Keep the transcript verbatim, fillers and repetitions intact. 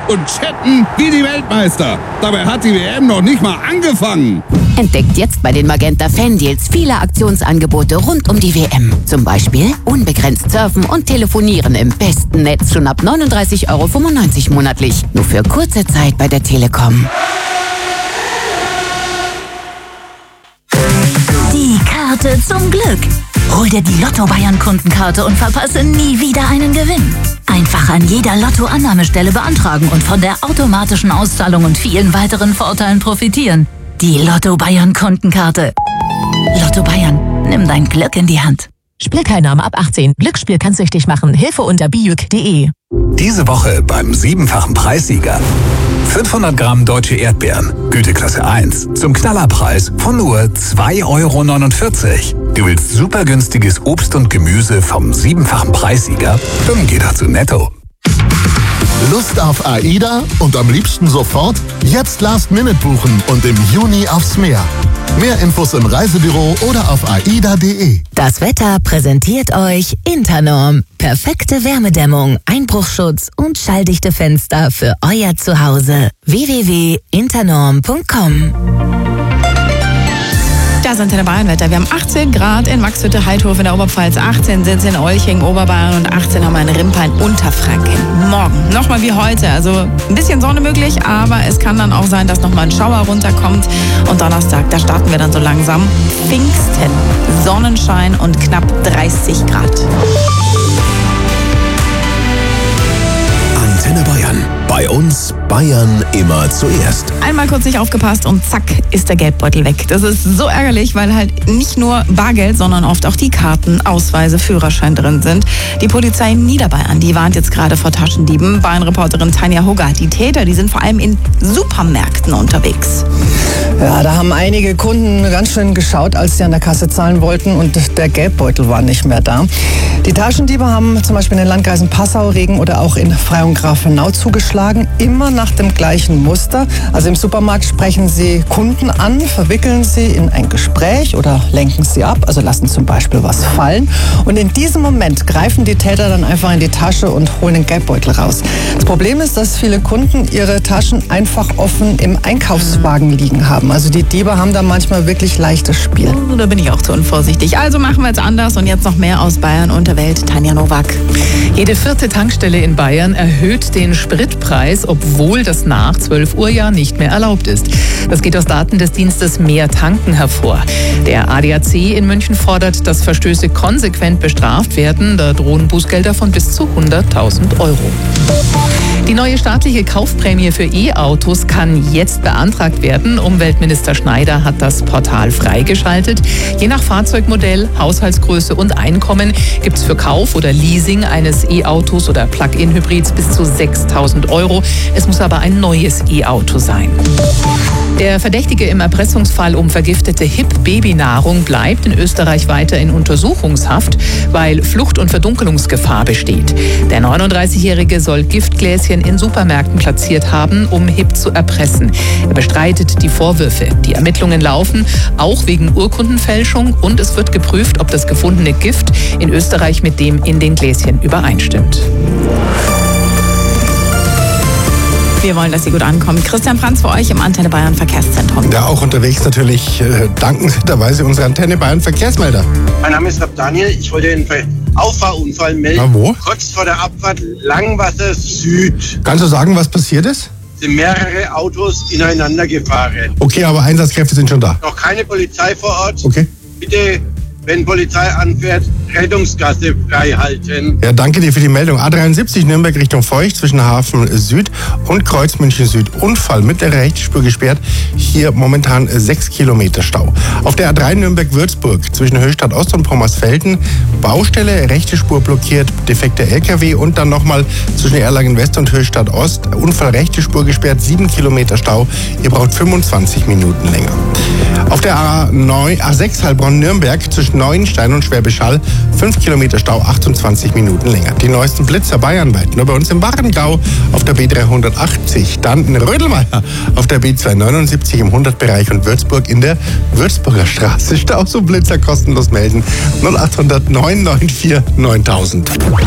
und chatten wie die Weltmeister. Dabei hat die W M noch nicht mal angefangen. Entdeckt jetzt bei den Magenta Fan-Deals viele Aktionsangebote rund um die W M. Zum Beispiel unbegrenzt surfen und telefonieren im besten Netz schon ab neununddreißig Euro fünfundneunzig monatlich. Nur für kurze Zeit bei der Telekom. Die Karte zum Glück. Hol dir die Lotto Bayern Kundenkarte und verpasse nie wieder einen Gewinn. Einfach an jeder Lotto-Annahmestelle beantragen und von der automatischen Auszahlung und vielen weiteren Vorteilen profitieren. Die Lotto Bayern Kundenkarte. Lotto Bayern, nimm dein Glück in die Hand. Spielteilnahme ab achtzehn. Glücksspiel kann süchtig machen. Hilfe unter bijuk punkt de. Diese Woche beim siebenfachen Preissieger. fünfhundert Gramm deutsche Erdbeeren, Güteklasse eins, zum Knallerpreis von nur zwei Euro neunundvierzig. Du willst super günstiges Obst und Gemüse vom siebenfachen Preissieger? Dann geh doch zu Netto. Lust auf AIDA und am liebsten sofort? Jetzt Last Minute buchen und im Juni aufs Meer. Mehr Infos im Reisebüro oder auf aida punkt de. Das Wetter präsentiert euch Internorm. Perfekte Wärmedämmung, Einbruchschutz und schalldichte Fenster für euer Zuhause. w w w punkt internorm punkt com. Das Antenne Bayern-Wetter. Wir haben achtzehn Grad in Maxhütte, Heidhof in der Oberpfalz, achtzehn sind es in Olching, Oberbayern und achtzehn haben wir in Rimpheim, Unterfranken. Morgen nochmal wie heute, also ein bisschen Sonne möglich, aber es kann dann auch sein, dass nochmal ein Schauer runterkommt. Und Donnerstag, da starten wir dann so langsam. Pfingsten, Sonnenschein und knapp dreißig Grad. Antenne Bayern. Bei uns Bayern immer zuerst. Einmal kurz nicht aufgepasst und zack ist der Geldbeutel weg. Das ist so ärgerlich, weil halt nicht nur Bargeld, sondern oft auch die Karten, Ausweise, Führerschein drin sind. Die Polizei in Niederbayern, die warnt jetzt gerade vor Taschendieben. Bayern-Reporterin Tanja Hugger. Die Täter, die sind vor allem in Supermärkten unterwegs. Ja, da haben einige Kunden ganz schön geschaut, als sie an der Kasse zahlen wollten und der Geldbeutel war nicht mehr da. Die Taschendiebe haben zum Beispiel in den Landkreisen Passau, Regen oder auch in Frei und Grafenau zugeschlagen, immer nach dem gleichen Muster. Also im Supermarkt sprechen sie Kunden an, verwickeln sie in ein Gespräch oder lenken sie ab, also lassen zum Beispiel was fallen. Und in diesem Moment greifen die Täter dann einfach in die Tasche und holen den Geldbeutel raus. Das Problem ist, dass viele Kunden ihre Taschen einfach offen im Einkaufswagen liegen haben. Also die Diebe haben da manchmal wirklich leichtes Spiel. Oh, da bin ich auch zu unvorsichtig. Also machen wir jetzt anders und jetzt noch mehr aus Bayern und der Welt. Tanja Nowak. Jede vierte Tankstelle in Bayern erhöht den Spritpreis, obwohl das nach zwölf Uhr ja nicht mehr erlaubt ist. Das geht aus Daten des Dienstes Mehr Tanken hervor. Der A D A C in München fordert, dass Verstöße konsequent bestraft werden. Da drohen Bußgelder von bis zu hunderttausend Euro. Die neue staatliche Kaufprämie für E-Autos kann jetzt beantragt werden. Umweltminister Schneider hat das Portal freigeschaltet. Je nach Fahrzeugmodell, Haushaltsgröße und Einkommen gibt es für Kauf oder Leasing eines E-Autos oder Plug-in-Hybrids bis zu sechstausend Euro. Es muss aber ein neues E-Auto sein. Der Verdächtige im Erpressungsfall um vergiftete Hip-Babynahrung bleibt in Österreich weiter in Untersuchungshaft, weil Flucht- und Verdunkelungsgefahr besteht. Der neununddreißigjährige soll Giftgläschen in Supermärkten platziert haben, um Hip zu erpressen. Er bestreitet die Vorwürfe. Die Ermittlungen laufen, auch wegen Urkundenfälschung, und es wird geprüft, ob das gefundene Gift in Österreich mit dem in den Gläschen übereinstimmt. Wir wollen, dass Sie gut ankommen. Christian Franz für euch im Antenne Bayern Verkehrszentrum. Ja, auch unterwegs natürlich äh, dankenswerterweise unsere Antenne Bayern Verkehrsmelder. Mein Name ist Daniel. Ich wollte einen Auffahrunfall melden. Na, wo? Kurz vor der Abfahrt Langwasser Süd. Kannst du sagen, was passiert ist? Sind mehrere Autos ineinander gefahren. Okay, aber Einsatzkräfte sind schon da. Noch keine Polizei vor Ort. Okay. Bitte, wenn Polizei anfährt, Rettungsgasse frei halten. Ja, danke dir für die Meldung. A dreiundsiebzig Nürnberg Richtung Feucht zwischen Hafen Süd und Kreuz München Süd. Unfall, mittlere rechte Spur gesperrt. Hier momentan sechs Kilometer Stau. Auf der A drei Nürnberg-Würzburg zwischen Höchstadt Ost und Pommersfelden Baustelle, rechte Spur blockiert, defekter L K W, und dann nochmal zwischen Erlangen West und Höchstadt Ost. Unfall, rechte Spur gesperrt, sieben Kilometer Stau. Ihr braucht fünfundzwanzig Minuten länger. Auf der A neun, A sechs Heilbronn-Nürnberg zwischen Neuenstein und Schwäbisch Hall fünf Kilometer Stau, achtundzwanzig Minuten länger. Die neuesten Blitzer bayernweit nur bei uns im Warengau auf der B dreihundertachtzig, dann in Rödelmeier auf der B zweihundertneunundsiebzig im hundert-Bereich und Würzburg in der Würzburger Straße. Staus und Blitzer kostenlos melden null acht hundert neun neun vier neuntausend.